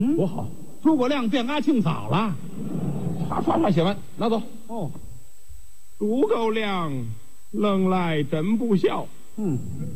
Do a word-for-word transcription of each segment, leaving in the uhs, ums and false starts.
嗯，多好！ 诸葛亮变阿庆嫂了。 刷刷刷写完，拿走。 哦， 诸葛亮冷来真不孝。 嗯。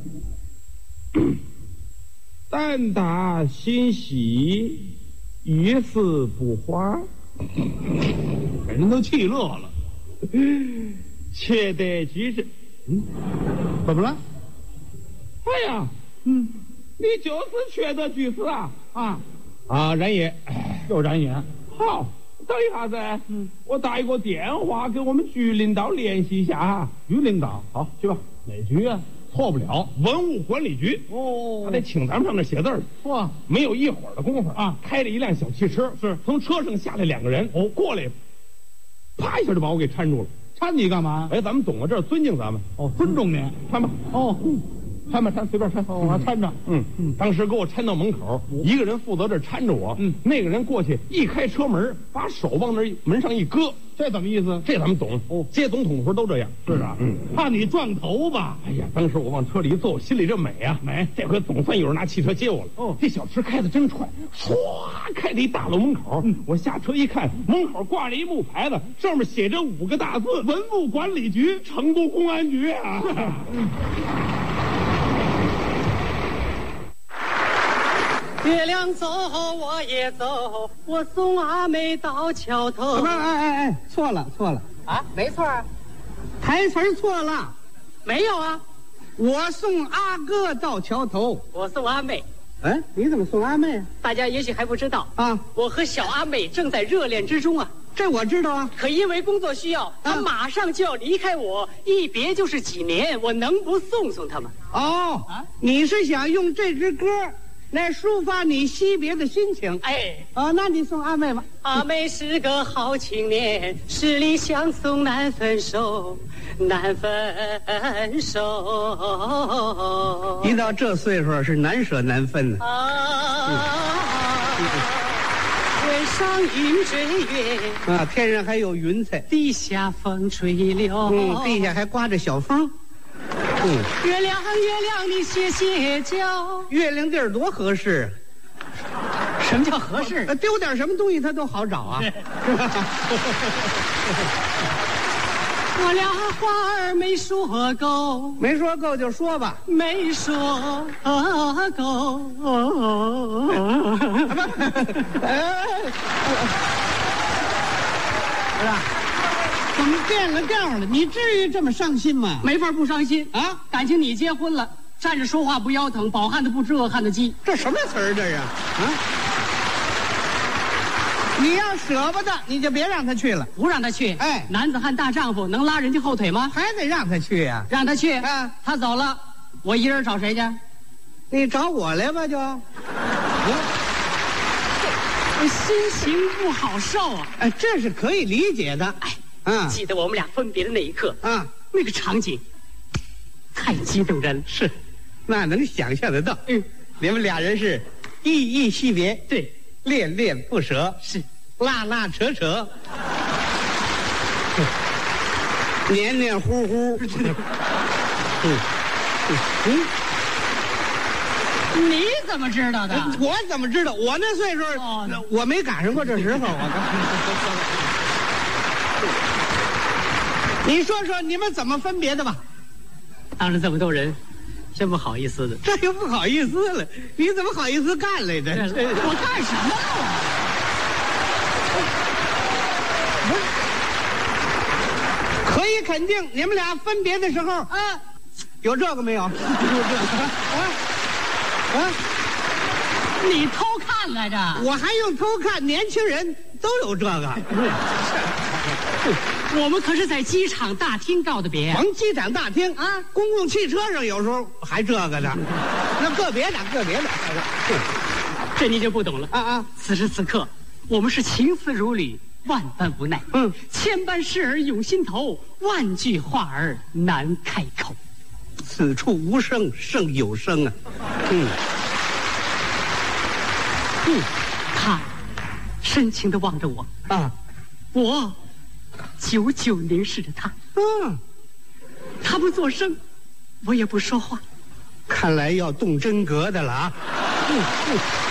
但打心喜，一丝不花， 给人都气乐了。 且得及时。 嗯，怎么了？ 哎呀， 嗯， 你就是缺德居士啊！ 啊啊，然也， 又然也。 好，等一下子，嗯，我打一个电话给我们局领导联系一下啊。 局领导， 好，去吧。 哪局啊？错不了， 文物管理局。 哦， 他在请咱们上那写字儿。 哇， 没有一会儿的功夫啊， 开着一辆小汽车， 是从车上下来两个人，哦，过来，啪一下就把我给搀住了。 搀你干嘛？ 哎，咱们懂了，这尊敬咱们。 哦，尊重您。 搀吧。 哦， 搀吧，搀，随便搀。 哦，我还搀着。 嗯嗯，当时给我搀到门口，一个人负责这搀着我，嗯，那个人过去一开车门，把手往那门上一搁。 这怎么意思？ 这咱们懂哦，接总统的时候都这样。 是啊， 嗯， 怕你撞头吧？ 哎呀，当时我往车里一坐，我心里这美啊， 美！ 这回总算有人拿汽车接我了。 哦， 这小车开得真快，唰开到一大楼门口。嗯，我下车一看，门口挂着一木牌子，上面写着五个大字：文物管理局，成都公安局啊。 月亮走，我也走，我送阿妹到桥头。 哎哎哎，错了错了啊，没错啊， 台词错了， 没有啊， 我送阿哥到桥头， 我送阿妹。 哎，你怎么送阿妹啊？ 大家也许还不知道啊， 我和小阿妹正在热恋之中啊。 这我知道啊， 可因为工作需要，她马上就要离开我，一别就是几年，我能不送送她吗？ 哦，啊，你是想用这支歌来抒发你惜别的心情？ 哎， 啊，那你送阿妹吧。 阿妹是个好青年，十里相送难分手，难分手。 一到这岁数是难舍难分的啊。天上云追月啊，天上还有云彩， 地下风吹柳， 嗯，地下还刮着小风。 嗯，月亮月亮你歇歇脚， 月亮地儿多合适。 什么叫合适？ 丢点什么东西它都好找啊。 我俩话儿没说够， 没说够就说吧， 没说够。 是吧？怎么变了调了？你至于这么伤心吗？ 没法不伤心啊！ 感情你结婚了，站着说话不腰疼，饱汉子不知饿汉子饥。 这什么词儿这是？啊！你要舍不得，你就别让他去了， 不让他去。 哎， 男子汉大丈夫能拉人家后腿吗？ 还得让他去呀、啊， 让他去。 啊， 他走了，我一人找谁去？ 你找我来吧，就。 我心情不好受啊！ 哎，这是可以理解的。 哎， 啊， 记得我们俩分别的那一刻啊， 那个场景太激动人了。 是，那能想象得到。 嗯， 你们俩人是依依惜别， 对， 恋恋不舍， 是， 拉拉扯扯，黏黏糊糊。嗯嗯。你怎么知道的？ 我怎么知道？我那岁数，哦、我没赶上过这时候。我你说说你们怎么分别的吧？ 当着这么多人，真不好意思的。 这又不好意思了，你怎么好意思干来着？ 我干什么了？可以肯定，你们俩分别的时候啊，有这个没有？有这个啊。啊！ 你偷看来着？ 我还用偷看？年轻人都有这个。 我们可是在机场大厅告的别。 甭机场大厅啊，公共汽车上有时候还这个呢。那个别的，个别的， 这你就不懂了啊啊！ 此时此刻，我们是情丝如缕，万般无奈。 嗯， 千般事儿涌心头，万句话儿难开口。 此处无声胜有声啊！嗯， 嗯，他深情地望着我啊， 我久久凝视着他。 嗯， 他不作声，我也不说话。 看来要动真格的了啊！嗯嗯。